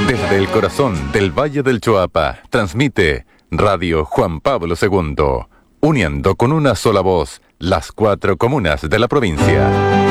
Desde el corazón del Valle del Choapa, transmite Radio Juan Pablo II, uniendo con una sola voz las 4 comunas de la provincia.